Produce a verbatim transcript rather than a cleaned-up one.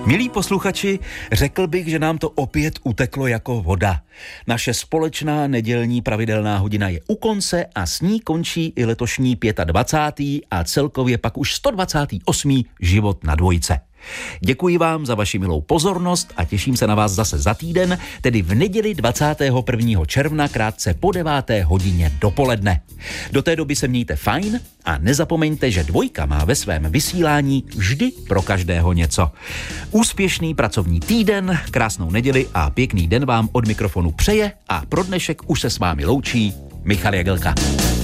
Milí posluchači, řekl bych, že nám to opět uteklo jako voda. Naše společná nedělní pravidelná hodina je u konce a s ní končí i letošní dvacátý pátý a celkově pak už sto dvacátý osmý život na dvojce. Děkuji vám za vaši milou pozornost a těším se na vás zase za týden, tedy v neděli dvacátého prvního června krátce po deváté hodině dopoledne. Do té doby se mějte fajn a nezapomeňte, že dvojka má ve svém vysílání vždy pro každého něco. Úspěšný pracovní týden, krásnou neděli a pěkný den vám od mikrofonu přeje a pro dnešek už se s vámi loučí Michal Jagelka.